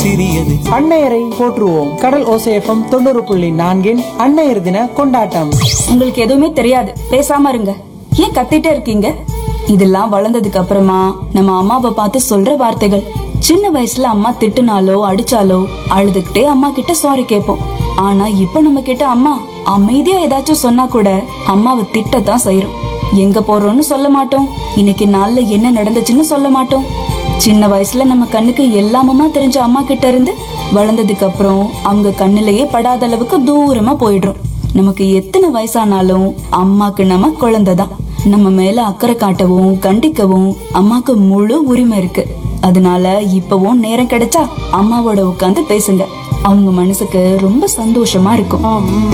சிறியது. அன்னையரை போற்றுவோம். கடல் ஓசை FM 90.4 அன்னையர் தின கொண்டாட்டம். உங்களுக்கு எதுவுமே தெரியாது, பேசாம இருங்க. ஏன் கத்திட்டே இருக்கீங்க? இதெல்லாம் வளர்ந்ததுக்கு அப்புறமா நம்ம அம்மாவை பார்த்து சொல்ற வார்த்தைகள். சின்ன வயசுல அம்மா திட்டுனாலோ அடிச்சாலோ அழுதுகிட்டே அம்மா கிட்ட சாரி கேட்போம். ஆனா இப்ப நம்ம கிட்ட அம்மா அமைதியா ஏதாச்சும் சொன்னா கூட அம்மாவை திட்டத்தான் செய்யறோம். எங்க போறோம்னு சொல்ல மாட்டோம், இன்னைக்கு நாள்ல என்ன நடந்துச்சுன்னு சொல்ல மாட்டோம். சின்ன வயசுல நம்ம கண்ணுக்கு எல்லாமுமா தெரிஞ்ச அம்மா கிட்ட இருந்து வளர்ந்ததுக்கு அப்புறம் அவங்க கண்ணிலேயே படாத அளவுக்கு தூரமா போயிடுறோம். நமக்கு எத்தனை வயசானாலும் அம்மாக்கு நம்ம குழந்தைதான். நம்ம மேல அக்கறை காட்டவும் கண்டிக்கவும் அம்மாக்கு முழு உரிமை இருக்கு. அதனால இப்பவும் நேரம் கிடைச்சா அம்மாவோட உட்கார்ந்து பேசுங்க. அவங்க மனசுக்கு ரொம்ப சந்தோஷமா இருக்கும்.